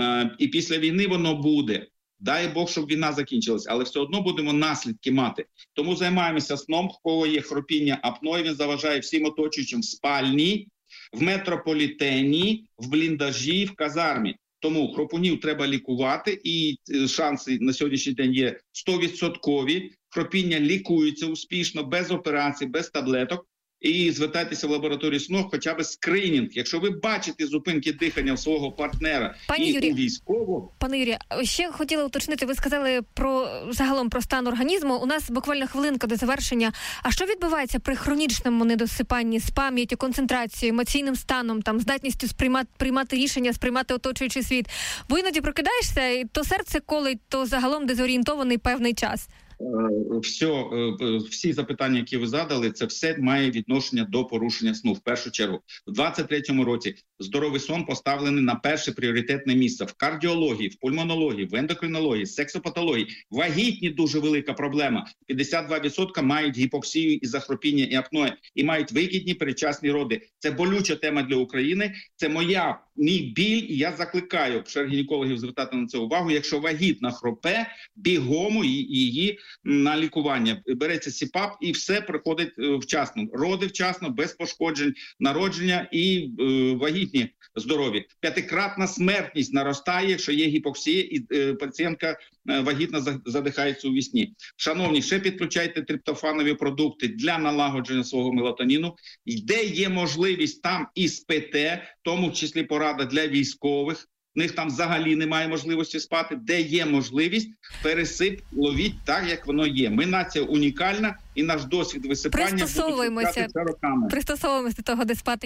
і після війни воно буде. Дай Бог, щоб війна закінчилась, але все одно будемо наслідки мати. Тому займаємося сном, в кого є хропіння апної, він заважає всім оточуючим в спальні, в метрополітені, в бліндажі, в казармі. Тому хропунів треба лікувати, і шанси на сьогоднішній день є сто відсотків. Хропіння лікується успішно, без операцій, без таблеток. і звертайтеся в лабораторію СНО, хоча б скринінг. Якщо ви бачите зупинки дихання в свого партнера Пані і Юрі, у військового... Пане Юрію, ще хотіла уточнити, ви сказали про загалом про стан організму. У нас буквально хвилинка до завершення. А що відбувається при хронічному недосипанні з пам'яттю, концентрацією, емоційним станом, там, здатністю сприймати, приймати рішення, сприймати оточуючий світ? Бо іноді прокидаєшся, і то серце колить, то загалом дезорієнтований певний час. Все, всі запитання, які ви задали, це все має відношення до порушення сну. В першу чергу, в двадцять третьому році здоровий сон поставлений на перше пріоритетне місце в кардіології, в пульмонології, в ендокринології, сексопатології. Вагітні дуже велика проблема. п'ятдесят два відсотки мають гіпоксію і захропіння і апноє, і мають вигідні передчасні роди. Це болюча тема для України. Це моя мій біль, і я закликаю акушер-гінекологів звертати на це увагу. Якщо вагітна хропе, бігом її на лікування. Береться СІПАП і все приходить вчасно. Роди вчасно, без пошкоджень, народження і е, вагітні здорові. П'ятикратна смертність наростає, якщо є гіпоксія і е, пацієнтка е, вагітна задихається у вісні. Шановні, ще підключайте триптофанові продукти для налагодження свого мелатоніну. Де є можливість, там і спите, в тому числі порада для військових. В них там взагалі немає можливості спати. Де є можливість, пересип ловіть так, як воно є. Ми нація унікальна, і наш досвід висипання буде Пристосовуємося, роками. Пристосовуємося до того, де спати.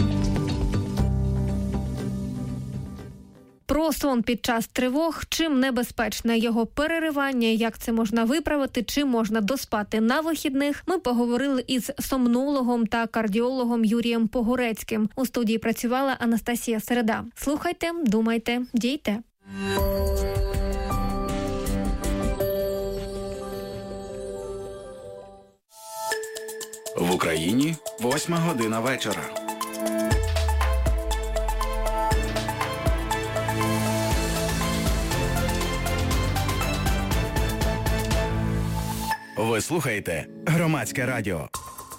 Про сон під час тривог, чим небезпечне його переривання, як це можна виправити, чи можна доспати на вихідних, ми поговорили із сомнологом та кардіологом Юрієм Погорецьким. У студії працювала Анастасія Середа. Слухайте, думайте, дійте. В Україні восьма година вечора. Ви слухаєте Громадське радіо.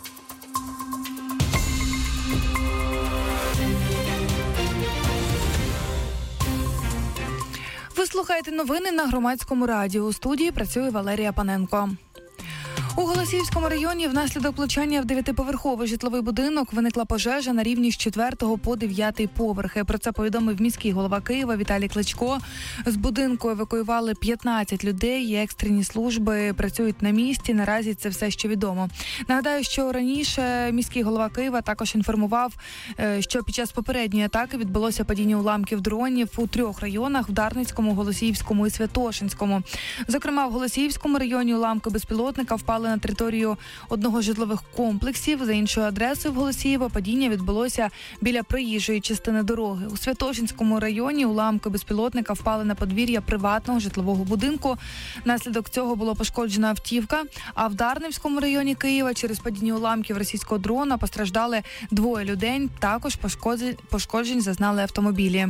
Ви слухаєте новини на Громадському радіо. У студії працює Валерія Паненко. У Голосіївському районі внаслідок влучання в дев'ятиповерховий житловий будинок виникла пожежа на рівні з четвертого по дев'ятий поверхи. Про це повідомив міський голова Києва Віталій Кличко. З будинку евакуювали п'ятнадцять людей, і екстрені служби працюють на місці. Наразі це все, що відомо. Нагадаю, що раніше міський голова Києва також інформував, що під час попередньої атаки відбулося падіння уламків дронів у трьох районах – в Дарницькому, Голосіївському і Святошинському. Зокрема, в Голосіївському районі уламки безпілотника впали на територію одного з житлових комплексів. За іншою адресою в Голосіїво падіння відбулося біля проїжджої частини дороги. У Святошинському районі уламки безпілотника впали на подвір'я приватного житлового будинку. Наслідок цього було пошкоджена автівка. А в Дарницькому районі Києва через падіння уламків російського дрона постраждали двоє людей. Також пошкоджень, пошкоджень зазнали автомобілі.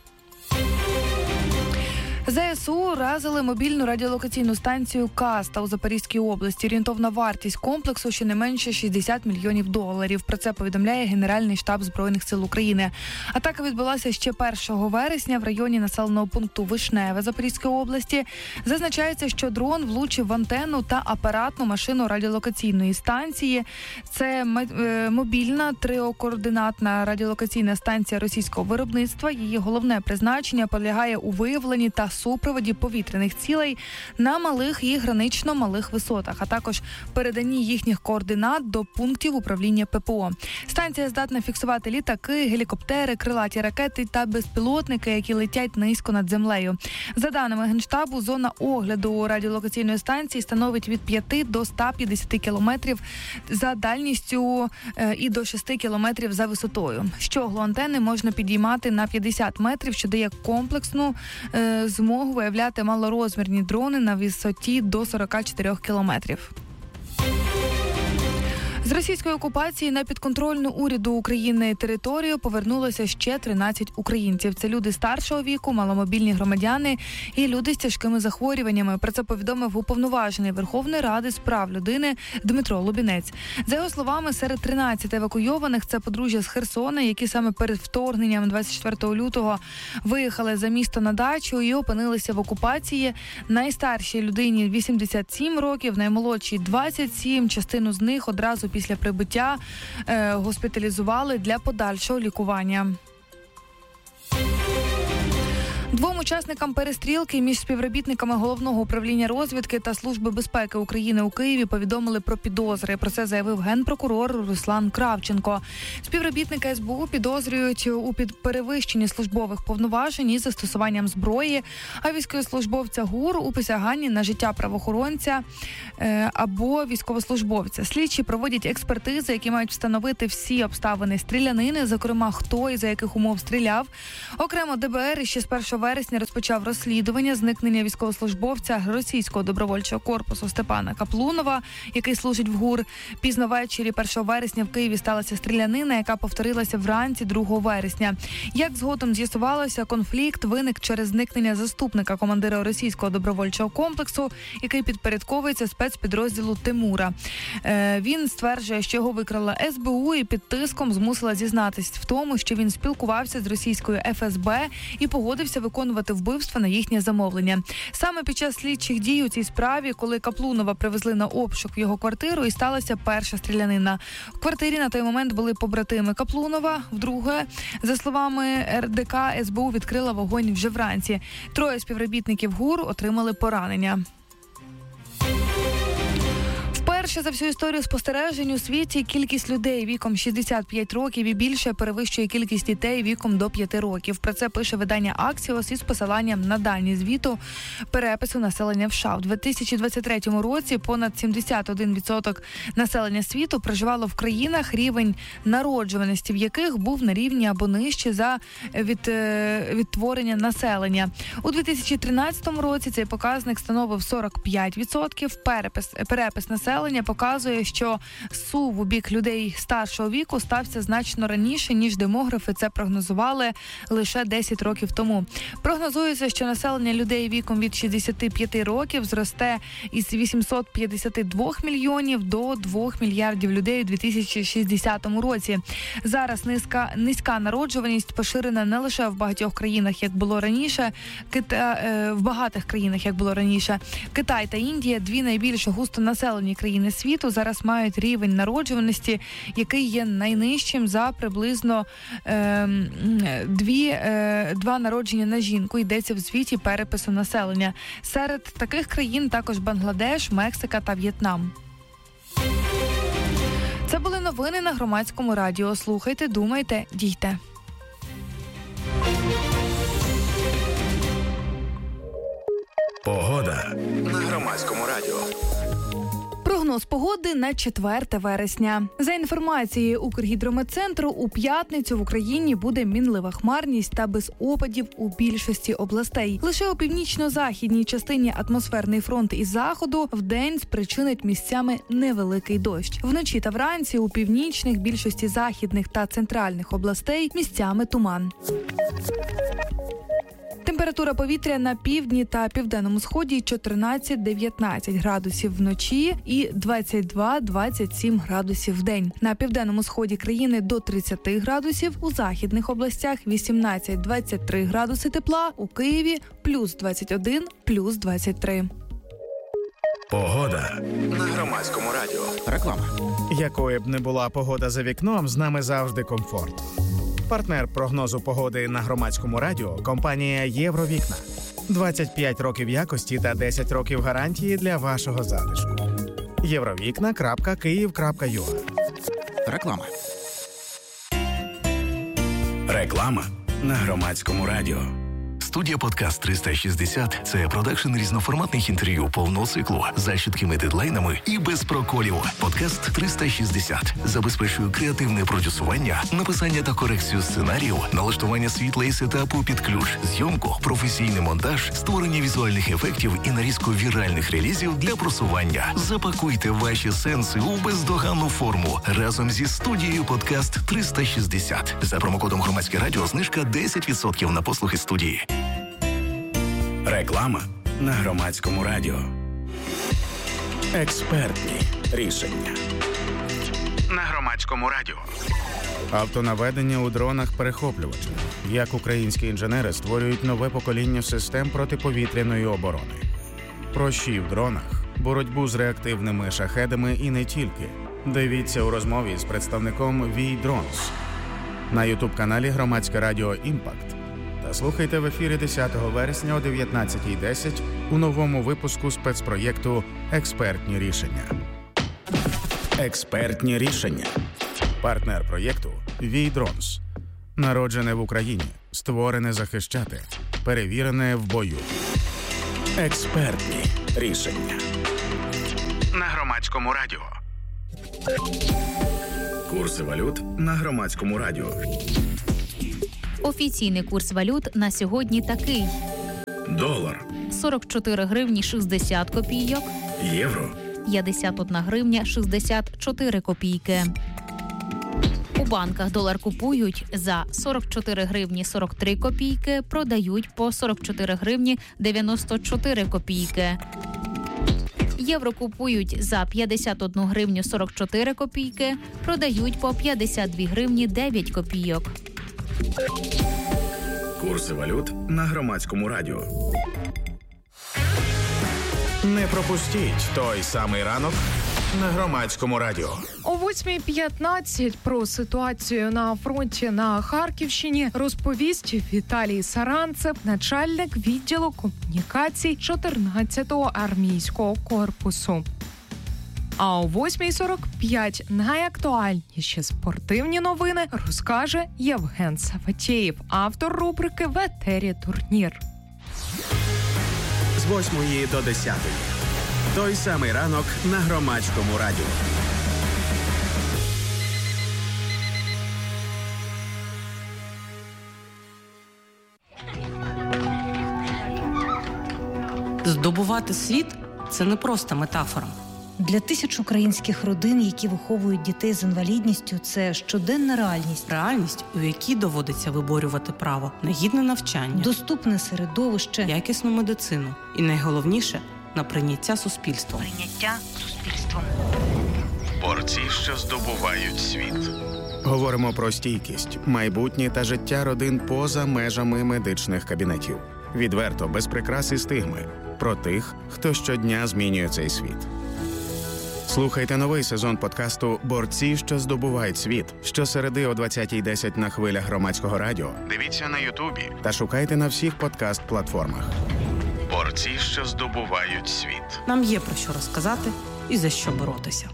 ЗСУ разили мобільну радіолокаційну станцію «Каста» у Запорізькій області. Орієнтовна вартість комплексу щонайменше шістдесят мільйонів доларів. Про це повідомляє Генеральний штаб Збройних сил України. Атака відбулася ще першого вересня в районі населеного пункту Вишневе Запорізької області. Зазначається, що дрон влучив в антенну та апаратну машину радіолокаційної станції. Це мобільна триокоординатна радіолокаційна станція російського виробництва. Її головне призначення полягає у виявленні та супроводі повітряних цілей на малих і гранично малих висотах, а також переданні їхніх координат до пунктів управління ППО. Станція здатна фіксувати літаки, гелікоптери, крилаті ракети та безпілотники, які летять низько над землею. За даними Генштабу, зона огляду радіолокаційної станції становить від п'яти до ста п'ятдесяти кілометрів за дальністю і до шести кілометрів за висотою. Щоглу антени можна підіймати на п'ятдесят метрів, що дає комплексну змогу змогу виявляти малорозмірні дрони на висоті до сорока чотирьох кілометрів. З російської окупації на підконтрольну уряду України територію повернулося ще тринадцять українців. Це люди старшого віку, маломобільні громадяни і люди з тяжкими захворюваннями. Про це повідомив уповноважений Верховної Ради з прав людини Дмитро Лубінець. За його словами, серед тринадцяти евакуйованих це подружжя з Херсона, які саме перед вторгненням двадцять четвертого лютого виїхали за місто на дачу і опинилися в окупації. Найстаршій людині вісімдесят сім років, наймолодшій двадцять сім. Частину з них одразу після прибуття е, госпіталізували для подальшого лікування. Двом учасникам перестрілки між співробітниками Головного управління розвідки та Служби безпеки України у Києві повідомили про підозри. Про це заявив генпрокурор Руслан Кравченко. Співробітники ес бе у підозрюють у перевищенні службових повноважень із застосуванням зброї, а військовослужбовця ГУР у посяганні на життя правоохоронця е, або військовослужбовця. Слідчі проводять експертизи, які мають встановити всі обставини стрілянини, зокрема, хто і за яких умов стріляв. Окремо де бе ер ще з першого вересня розпочав розслідування зникнення військовослужбовця російського добровольчого корпусу Степана Каплунова, який служить в ГУР. Пізно ввечері першого вересня в Києві сталася стрілянина, яка повторилася вранці другого вересня. Як згодом з'ясувалося, конфлікт виник через зникнення заступника командира російського добровольчого комплексу, який підпорядковується спецпідрозділу Тимура. Е, він стверджує, що його викрала ес бе у і під тиском змусила зізнатись в тому, що він спілкувався з російською еф ес бе і погодився виконувати вбивства на їхнє замовлення. Саме під час слідчих дій у цій справі, коли Каплунова привезли на обшук в його квартиру, і сталася перша стрілянина. В квартирі на той момент були побратими Каплунова. Вдруге, за словами ер де ка, ес бе у відкрила вогонь вже вранці. Троє співробітників ГУР отримали поранення. Вперше за всю історію спостережень у світі кількість людей віком шістдесят п'ять років і більше перевищує кількість дітей віком до п'яти років. Про це пише видання Axios із посиланням на дані звіту перепису населення в США. У дві тисячі двадцять третьому році понад сімдесят один відсоток населення світу проживало в країнах, рівень народжуваності в яких був на рівні або нижче за від, відтворення населення. У дві тисячі тринадцятому році цей показник становив сорок п'ять відсотків. Перепис, перепис населення показує, що сув у бік людей старшого віку стався значно раніше, ніж демографи це прогнозували лише десять років тому. Прогнозується, що населення людей віком від шістдесят п'ять років зросте із вісімсот п'ятдесят два мільйонів до двох мільярдів людей у дві тисячі шістдесятому році. Зараз низька, низька народжуваність поширена не лише в багатьох країнах, як було раніше, Кита, е, в багатих країнах, як було раніше. Китай та Індія, дві найбільш густонаселені країни світу, зараз мають рівень народжуваності, який є найнижчим за приблизно е, дві, е, два народження на жінку, йдеться в звіті перепису населення. Серед таких країн також Бангладеш, Мексика та В'єтнам. Це були новини на Громадському радіо. Слухайте, думайте, дійте. Погода на Громадському радіо. Прогноз погоди на четверте вересня. За інформацією Укргідрометцентру, у п'ятницю в Україні буде мінлива хмарність та без опадів у більшості областей. Лише у північно-західній частині атмосферний фронт із заходу вдень спричинить місцями невеликий дощ. Вночі та вранці у північних, більшості західних та центральних областей місцями туман. Температура повітря на півдні та південному сході чотирнадцять-дев'ятнадцять градусів вночі і двадцять два - двадцять сім градусів вдень. На південному сході країни до тридцять градусів, у західних областях вісімнадцять - двадцять три градуси тепла, у Києві плюс двадцять один, плюс двадцять три. Погода на Громадському радіо. Реклама. Якою б не була погода за вікном, з нами завжди комфорт. Партнер прогнозу погоди на Громадському радіо – компанія «Євровікна». двадцять п'ять років якості та десять років гарантії для вашого затишку. євровікна крапка київ крапка ю а. Реклама. Реклама на Громадському радіо. Студія «Подкаст триста шістдесят» – це продакшн різноформатних інтерв'ю повного циклу за чіткими дедлайнами і без проколів. «Подкаст триста шістдесят» забезпечує креативне продюсування, написання та корекцію сценаріїв, налаштування світла і сетапу під ключ, зйомку, професійний монтаж, створення візуальних ефектів і нарізку віральних релізів для просування. Запакуйте ваші сенси у бездоганну форму разом зі студією «Подкаст триста шістдесят». За промокодом «Громадське радіо» знижка десять відсотків на послуги студії. Реклама на Громадському радіо. Експертні рішення. На Громадському радіо. Автонаведення у дронах-перехоплювачах. Як українські інженери створюють нове покоління систем протиповітряної оборони. Прощі в дронах, боротьбу з реактивними шахедами і не тільки. Дивіться у розмові з представником «Війдронс» на ютуб-каналі Громадське радіо «Імпакт». Та слухайте в ефірі десятого вересня о дев'ятнадцятій десять у новому випуску спецпроєкту «Експертні рішення». Експертні рішення. Партнер проєкту «Війдронс». Народжене в Україні, створене захищати, перевірене в бою. Експертні рішення. На Громадському радіо. Курси валют на Громадському радіо. Офіційний курс валют на сьогодні такий. Долар. сорок чотири гривні шістдесят копійок. Євро. п'ятдесят одна гривня шістдесят чотири копійки. У банках долар купують за сорок чотири гривні сорок три копійки, продають по сорок чотири гривні дев'яносто чотири копійки. Євро купують за п'ятдесят одну гривню сорок чотири копійки, продають по п'ятдесят дві гривні дев'ять копійок. Курси валют на Громадському радіо. Не пропустіть той самий ранок на Громадському радіо. О восьмій п'ятнадцять про ситуацію на фронті на Харківщині розповість Віталій Саранцев, начальник відділу комунікацій чотирнадцятого армійського корпусу. А о восьмій сорок п'ять найактуальніші спортивні новини розкаже Євген Саватєєв, автор рубрики «В етері турнір». З восьмої до десятої. Той самий ранок на Громадському радіо. Здобувати світ – це не просто метафора. Для тисяч українських родин, які виховують дітей з інвалідністю, це щоденна реальність. Реальність, у якій доводиться виборювати право на гідне навчання, доступне середовище, якісну медицину і, найголовніше, на прийняття суспільством. Прийняття суспільством. Борці, що здобувають світ. Говоримо про стійкість, майбутнє та життя родин поза межами медичних кабінетів. Відверто, без прикрас і стигми. Про тих, хто щодня змінює цей світ. Слухайте новий сезон подкасту «Борці, що здобувають світ» щосереди о двадцятій десять на хвилях Громадського радіо. Дивіться на Ютубі та шукайте на всіх подкаст-платформах. Борці, що здобувають світ. Нам є про що розказати і за що боротися.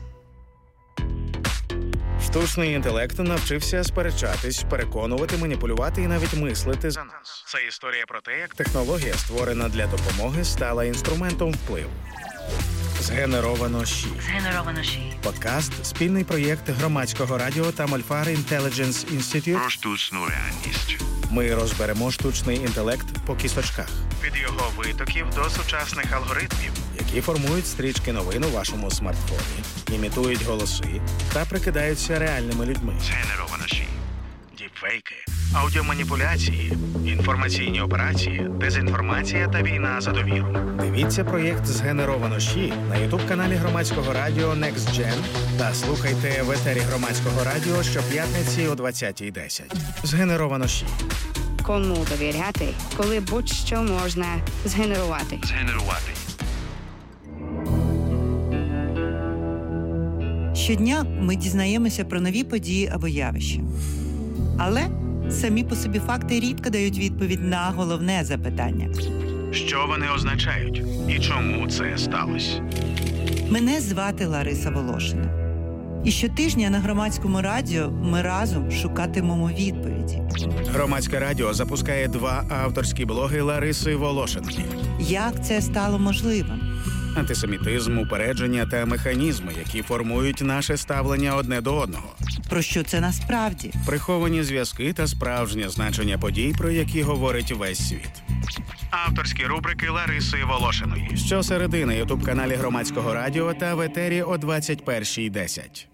Штучний інтелект навчився сперечатись, переконувати, маніпулювати і навіть мислити за нас. Це історія про те, як технологія, створена для допомоги, стала інструментом впливу. Згенеровано ЩІ. Згенеровано ЩІ. Подкаст – спільний проєкт Громадського радіо та Мольфар Intelligence Institute про штучну реальність. Ми розберемо штучний інтелект по кісточках. Від його витоків до сучасних алгоритмів, які формують стрічки новин у вашому смартфоні, імітують голоси та прикидаються реальними людьми. Згенеровано ЩІ. Діпфейки, аудіоманіпуляції, інформаційні операції, дезінформація та війна за довіру. Дивіться проєкт «Згенеровано ЩІ» на ютуб-каналі Громадського радіо Next Gen та слухайте в етері Громадського радіо щоп'ятниці о двадцятій десять. «Згенеровано ЩІ». Кому довіряти, коли будь-що можна згенерувати. Згенерувати. Щодня ми дізнаємося про нові події або явища. Але самі по собі факти рідко дають відповідь на головне запитання. Що вони означають і чому це сталося? Мене звати Лариса Волошина. І щотижня на Громадському радіо ми разом шукатимемо відповіді. Громадське радіо запускає два авторські блоги Лариси Волошиної. Як це стало можливим? Антисемітизм, упередження та механізми, які формують наше ставлення одне до одного. Про що це насправді? Приховані зв'язки та справжнє значення подій, про які говорить весь світ. Авторські рубрики Лариси Волошиної. Щосереди на ютуб-каналі Громадського радіо та в етері о двадцять першій десять.